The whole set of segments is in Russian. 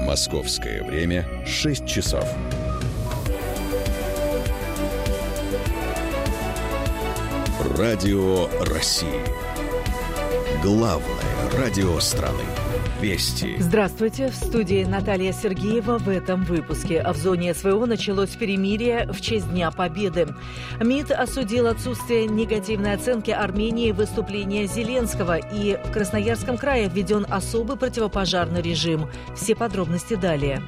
Московское время 6 часов. Радио России. Главное радио страны. Вести. Здравствуйте. В студии Наталья Сергеева. В этом выпуске. В зоне СВО началось перемирие в честь Дня Победы. МИД осудил отсутствие негативной оценки Армении выступления Зеленского. И в Красноярском крае введен особый противопожарный режим. Все подробности далее.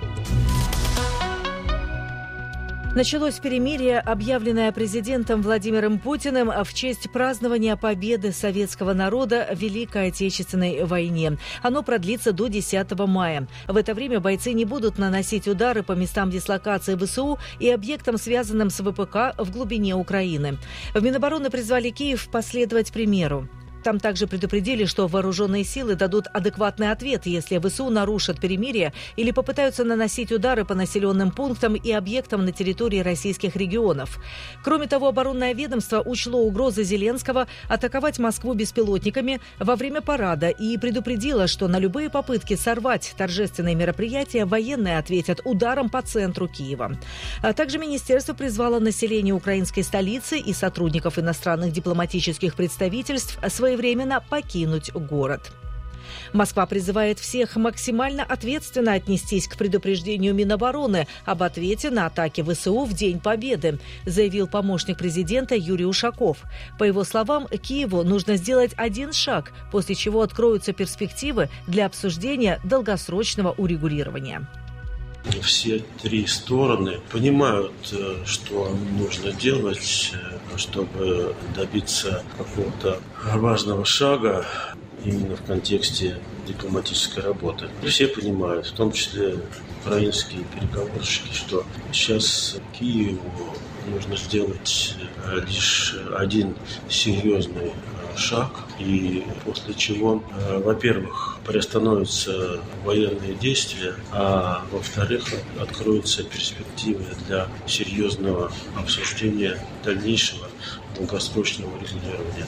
Началось перемирие, объявленное президентом Владимиром Путиным в честь празднования победы советского народа в Великой Отечественной войне. Оно продлится до 10 мая. В это время бойцы не будут наносить удары по местам дислокации ВСУ и объектам, связанным с ВПК в глубине Украины. В Минобороны призвали Киев последовать примеру. Там также предупредили, что вооруженные силы дадут адекватный ответ, если ВСУ нарушат перемирие или попытаются наносить удары по населенным пунктам и объектам на территории российских регионов. Кроме того, оборонное ведомство учло угрозы Зеленского атаковать Москву беспилотниками во время парада и предупредило, что на любые попытки сорвать торжественные мероприятия военные ответят ударом по центру Киева. А также министерство призвало население украинской столицы и сотрудников иностранных дипломатических представительств своевременно покинуть город. Москва призывает всех максимально ответственно отнестись к предупреждению Минобороны об ответе на атаки ВСУ в День Победы, заявил помощник президента Юрий Ушаков. По его словам, Киеву нужно сделать один шаг, после чего откроются перспективы для обсуждения долгосрочного урегулирования. Все три стороны понимают, что нужно делать, чтобы добиться какого-то важного шага именно в контексте дипломатической работы. Все понимают, в том числе украинские переговорщики, что сейчас Киеву нужно сделать лишь один серьезный шаг, и после чего, во-первых, приостановятся военные действия, а во-вторых, откроются перспективы для серьезного обсуждения дальнейшего долгосрочного регулирования.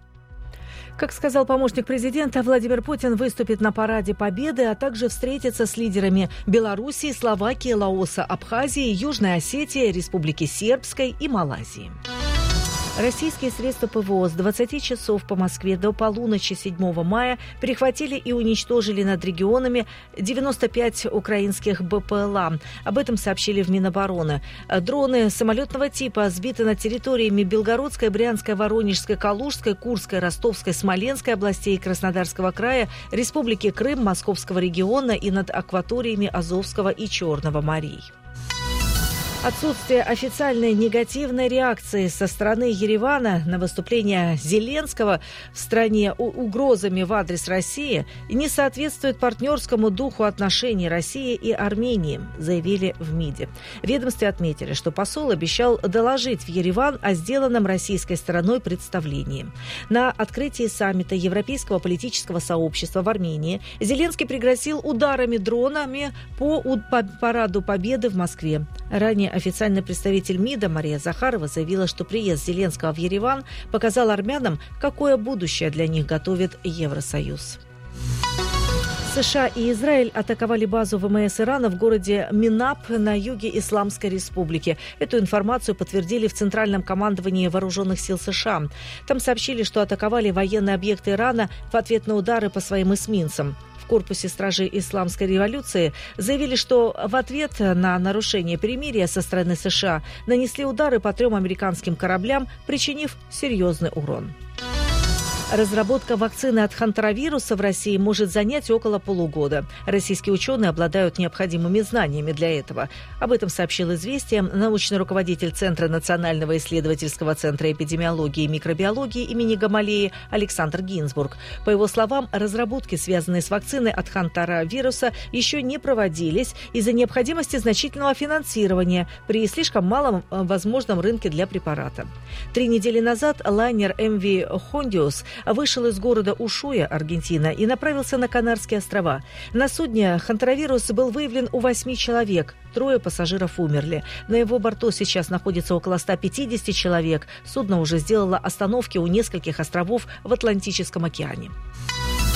Как сказал помощник президента, Владимир Путин выступит на параде Победы, а также встретится с лидерами Белоруссии, Словакии, Лаоса, Абхазии, Южной Осетии, Республики Сербской и Малайзии. Российские средства ПВО с 20 часов по Москве до полуночи 7 мая перехватили и уничтожили над регионами 95 украинских БПЛА. Об этом сообщили в Минобороны. Дроны самолетного типа сбиты над территориями Белгородской, Брянской, Воронежской, Калужской, Курской, Ростовской, Смоленской областей Краснодарского края, Республики Крым, Московского региона и над акваториями Азовского и Черного морей. Отсутствие официальной негативной реакции со стороны Еревана на выступление Зеленского в стране угрозами в адрес России не соответствует партнерскому духу отношений России и Армении, заявили в МИДе. В ведомстве отметили, что посол обещал доложить в Ереван о сделанном российской стороной представлении. На открытии саммита Европейского политического сообщества в Армении Зеленский пригрозил ударами дронами по параду Победы в Москве. Ранее официальный представитель МИДа Мария Захарова заявила, что приезд Зеленского в Ереван показал армянам, какое будущее для них готовит Евросоюз. США и Израиль атаковали базу ВМС Ирана в городе Минаб на юге Исламской Республики. Эту информацию подтвердили в Центральном командовании Вооруженных сил США. Там сообщили, что атаковали военные объекты Ирана в ответ на удары по своим эсминцам. В корпусе стражей Исламской революции заявили, что в ответ на нарушение перемирия со стороны США нанесли удары по 3 американским кораблям, причинив серьезный урон. Разработка вакцины от хантаровируса в России может занять около полугода. Российские ученые обладают необходимыми знаниями для этого. Об этом сообщил «Известиям» научный руководитель Центра Национального исследовательского центра эпидемиологии и микробиологии имени Гамалеи Александр Гинзбург. По его словам, разработки, связанные с вакциной от хантаровируса, еще не проводились из-за необходимости значительного финансирования при слишком малом возможном рынке для препарата. 3 недели назад лайнер MV Hondius вышел из города Ушуя, Аргентина, и направился на Канарские острова. На судне хантаровирус был выявлен у 8 человек. 3 пассажиров умерли. На его борту сейчас находится около 150 человек. Судно уже сделало остановки у нескольких островов в Атлантическом океане.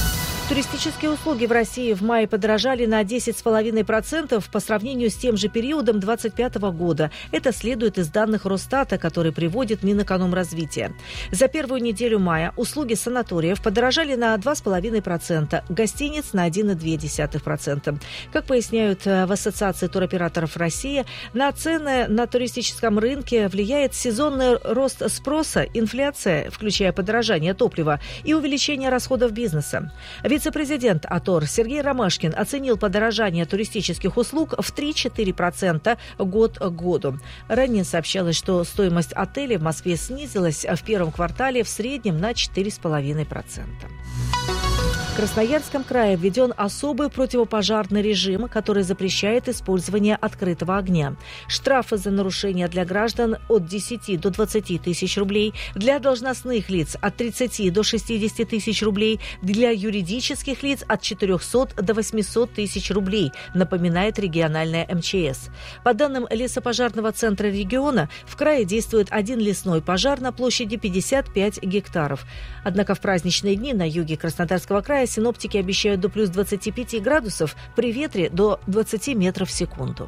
Туристические услуги в России в мае подорожали на 10,5% по сравнению с тем же периодом 2025 года. Это следует из данных Росстата, которые приводит Минэкономразвития. За первую неделю мая услуги санаториев подорожали на 2,5%, гостиниц на 1,2%. Как поясняют в Ассоциации туроператоров России, на цены на туристическом рынке влияет сезонный рост спроса, инфляция, включая подорожание топлива, и увеличение расходов бизнеса. Вице-президент АТОР Сергей Ромашкин оценил подорожание туристических услуг в 3-4% год к году. Ранее сообщалось, что стоимость отелей в Москве снизилась в первом квартале в среднем на 4,5%. В Красноярском крае введен особый противопожарный режим, который запрещает использование открытого огня. Штрафы за нарушения для граждан от 10 до 20 тысяч рублей, для должностных лиц от 30 до 60 тысяч рублей, для юридических лиц от 400 до 800 тысяч рублей, напоминает региональная МЧС. По данным лесопожарного центра региона, в крае действует один лесной пожар на площади 55 гектаров. Однако в праздничные дни на юге Краснодарского края синоптики обещают до плюс 25 градусов, при ветре до 20 метров в секунду.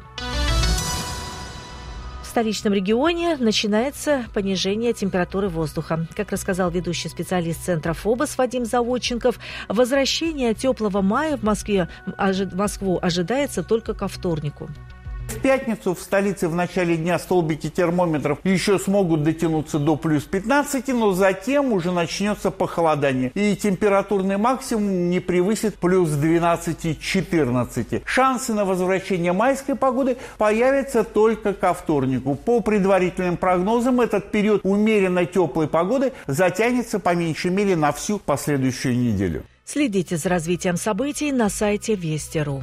В столичном регионе начинается понижение температуры воздуха. Как рассказал ведущий специалист Центра ФОБОС Вадим Заводченков, возвращение теплого мая в Москву ожидается только ко вторнику. В пятницу в столице в начале дня столбики термометров еще смогут дотянуться до плюс 15, но затем уже начнется похолодание. И температурный максимум не превысит плюс 12-14. Шансы на возвращение майской погоды появятся только ко вторнику. По предварительным прогнозам, этот период умеренно теплой погоды затянется по меньшей мере на всю последующую неделю. Следите за развитием событий на сайте Вести.ру.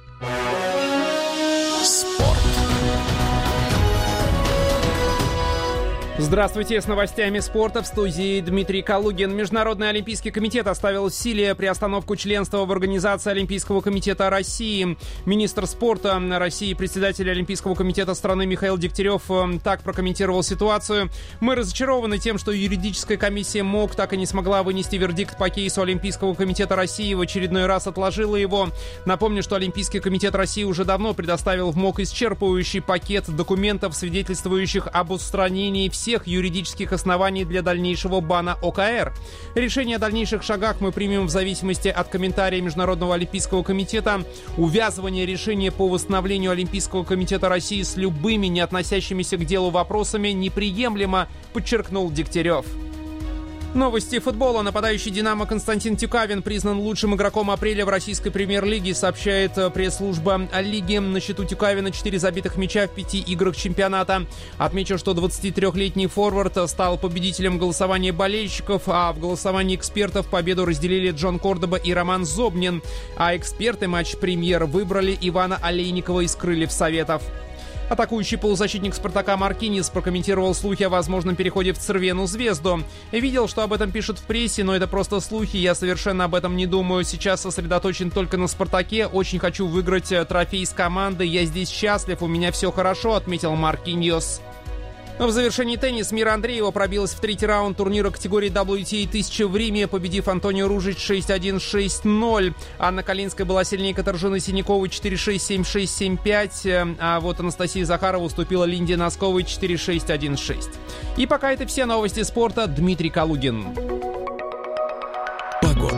Здравствуйте, с новостями спорта в студии Дмитрий Калугин. Международный олимпийский комитет оставил в силе приостановку членства в Организации Олимпийского комитета России. Министр спорта России, председатель Олимпийского комитета страны Михаил Дегтярев так прокомментировал ситуацию. «Мы разочарованы тем, что юридическая комиссия МОК так и не смогла вынести вердикт по кейсу Олимпийского комитета России и в очередной раз отложила его. Напомню, что Олимпийский комитет России уже давно предоставил в МОК исчерпывающий пакет документов, свидетельствующих об устранении всех юридических оснований для дальнейшего бана ОКР. Решение о дальнейших шагах мы примем в зависимости от комментария Международного олимпийского комитета. Увязывание решения по восстановлению Олимпийского комитета России с любыми не относящимися к делу вопросами неприемлемо, подчеркнул Дегтярев. Новости футбола. Нападающий «Динамо» Константин Тюкавин признан лучшим игроком апреля в российской премьер-лиге, сообщает пресс-служба лиги. На счету Тюкавина 4 забитых мяча в 5 играх чемпионата. Отмечу, что 23-летний форвард стал победителем голосования болельщиков, а в голосовании экспертов победу разделили Джон Кордоба и Роман Зобнин. А эксперты матч премьер выбрали Ивана Олейникова из «Крыльев Советов». Атакующий полузащитник «Спартака» Маркинис прокомментировал слухи о возможном переходе в «Цервену Звезду». «Видел, что об этом пишут в прессе, но это просто слухи, я совершенно об этом не думаю. Сейчас сосредоточен только на «Спартаке», очень хочу выиграть трофей с командой, я здесь счастлив, у меня все хорошо», — отметил Маркиньос. В завершении теннис Мира Андреева пробилась в третий раунд турнира категории WTA 1000 в Риме, победив Антонио Ружич 6-1, 6-0. Анна Калинская была сильнее Катаржины Синяковой 4-6, 7-6, 7-5. А вот Анастасия Захарова уступила Линде Носковой 4-6, 1-6. И пока это все новости спорта. Дмитрий Калугин. Погода.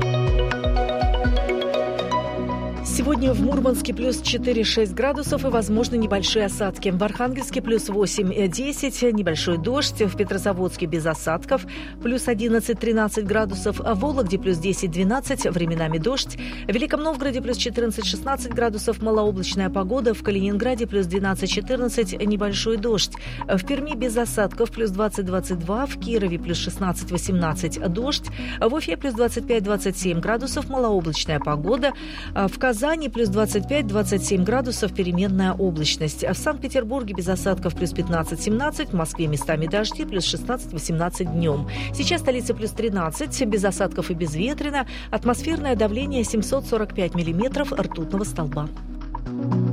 Сегодня в Мурманске плюс 4-6 градусов и, возможно, небольшие осадки. В Архангельске плюс 8-10, небольшой дождь. В Петрозаводске без осадков плюс 11-13 градусов. В Вологде плюс 10-12, временами дождь. В Великом Новгороде плюс 14-16 градусов, малооблачная погода. В Калининграде плюс 12-14, небольшой дождь. В Перми без осадков плюс 20-22, в Кирове плюс 16-18, дождь. В Уфе плюс 25-27 градусов, малооблачная погода. В Казани плюс 25-27 градусов, переменная облачность. В Санкт-Петербурге без осадков плюс 15-17, в Москве местами дожди плюс 16-18 днем. Сейчас столица плюс 13, без осадков и безветренно. Атмосферное давление 745 миллиметров ртутного столба.